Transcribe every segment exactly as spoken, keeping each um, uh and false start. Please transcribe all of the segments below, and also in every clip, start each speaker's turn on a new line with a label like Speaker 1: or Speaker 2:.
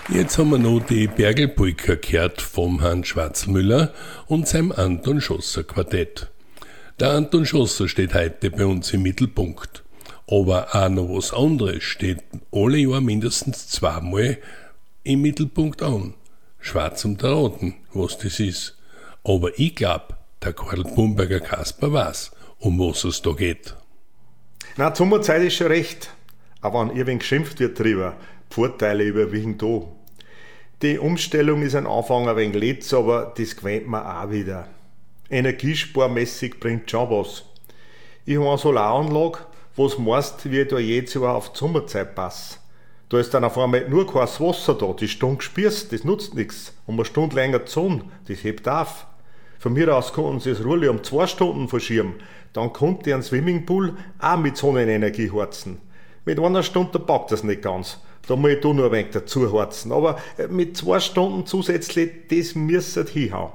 Speaker 1: Jetzt haben wir noch die Bergelpolka gehört vom Herrn Schwarzmüller und seinem Anton Schosser Quartett. Der Anton Schosser steht heute bei uns im Mittelpunkt. Aber auch noch was anderes steht alle Jahr mindestens zweimal im Mittelpunkt an. Schwarz und der Roten, was das ist. Aber ich glaube, der Karl Bumberger Kasper weiß, um was es da geht.
Speaker 2: Na, die Sommerzeit ist schon recht. Aber wenn irgend geschimpft wird drüber, die Vorteile überwiegen da. Die Umstellung ist ein Anfang ein wenig letz, aber das gewöhnt man auch wieder. Energiesparmäßig bringt schon was. Ich habe eine Solaranlage, was meist, wie ich da jedes Jahr auf die Sommerzeit passe. Da ist dann auf einmal nur kein Wasser da, die Stunde gespürst, das nutzt nichts. Und eine Stunde länger die Sonne, das hebt auf. Von mir aus konnten sie das Rulli um zwei Stunden verschieben. Dann konnte ich einen Swimmingpool auch mit Sonnenenergie heizen. Mit einer Stunde packt das nicht ganz. Da muss ich da nur ein wenig dazu heizen. Aber mit zwei Stunden zusätzlich, das müsste hinhauen.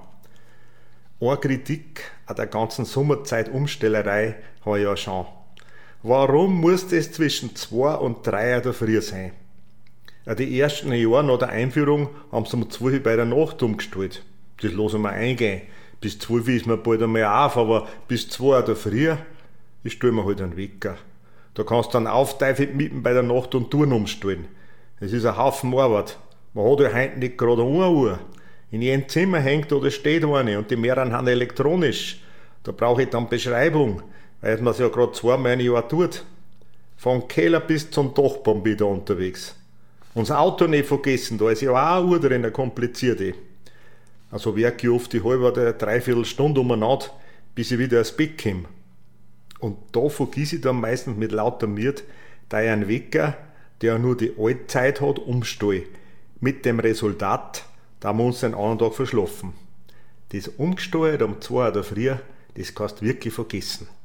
Speaker 2: Eine Kritik an der ganzen Sommerzeit-Umstellerei habe ich ja schon. Warum muss das zwischen zwei und drei Uhr früh sein? Die ersten Jahre nach der Einführung haben sie um zwölf Uhr bei der Nacht umgestellt. Das lassen wir eingehen. Bis zwölf Uhr ist mir bald einmal auf, aber bis zwei Uhr früh, ich stelle mir halt einen Wecker. Da kannst du dann aufteifen mitten bei der Nacht und Touren umstellen. Es ist ein Haufen Arbeit. Man hat ja heute nicht gerade eine Uhr. In jedem Zimmer hängt oder steht eine und die mehreren haben elektronisch. Da brauche ich dann Beschreibung, weil man es ja gerade zweimal im Jahr tut. Vom Keller bis zum Dachboden bin ich da unterwegs. Und das Auto nicht vergessen, da ist ja auch eine Uhr drin, eine komplizierte. Also werke ich oft die halbe oder dreiviertel Stunde umeinander, bis ich wieder ins Bett komme. Und da vergiss ich dann meistens mit lauter Miert, da ich einen Wecker, der nur die alte Zeit hat, umstelle. Mit dem Resultat, da haben wir uns den anderen Tag verschlafen. Das umgestellt um zwei Uhr früh, das kannst du wirklich vergessen.